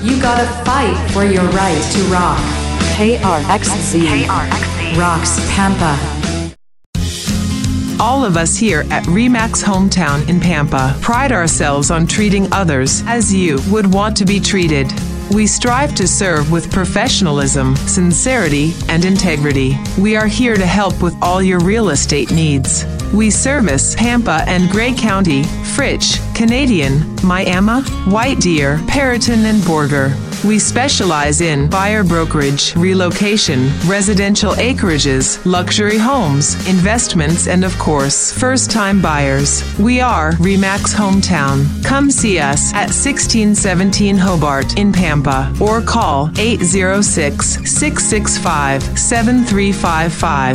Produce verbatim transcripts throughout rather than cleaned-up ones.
You gotta fight for your right to rock. K R X Z. K R X Z. Rocks Pampa. All of us here at RE/MAX Hometown in Pampa pride ourselves on treating others as you would want to be treated. We strive to serve with professionalism, sincerity, and integrity. We are here to help with all your real estate needs. We service Pampa and Gray County, Fritch, Canadian, Miami, White Deer, Perriton, and Borger. We specialize in buyer brokerage, relocation, residential acreages, luxury homes, investments, and of course, first-time buyers. We are RE/MAX Hometown. Come see us at sixteen seventeen Hobart in Pampa or call eight zero six, six six five, seven three five five.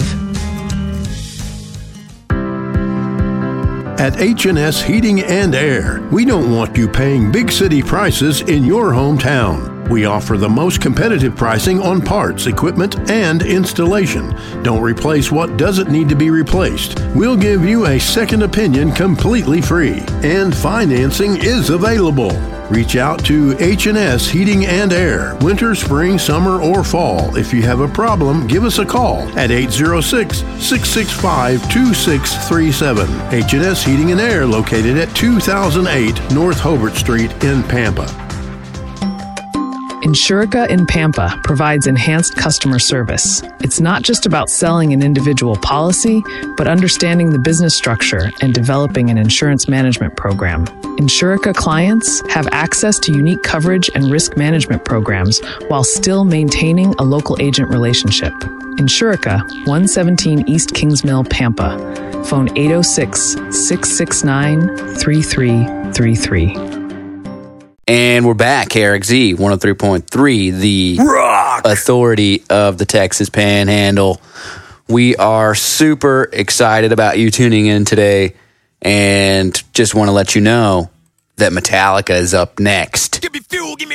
At H and S Heating and Air, we don't want you paying big city prices in your hometown. We offer the most competitive pricing on parts, equipment, and installation. Don't replace what doesn't need to be replaced. We'll give you a second opinion completely free, and financing is available. Reach out to H and S Heating and Air, winter, spring, summer, or fall. If you have a problem, give us a call at eight zero six, six six five, two six three seven. H and S Heating and Air, located at two thousand eight North Hobart Street in Pampa. Insurica in Pampa provides enhanced customer service. It's not just about selling an individual policy, but understanding the business structure and developing an insurance management program. Insurica clients have access to unique coverage and risk management programs while still maintaining a local agent relationship. Insurica, one seventeen East Kings Mill, Pampa. Phone eight zero six, six six nine, three three three three. And we're back, K R X Z one oh three point three, the Rock authority of the Texas Panhandle. We are super excited about you tuning in today, and just want to let you know that Metallica is up next. Give me fuel, give me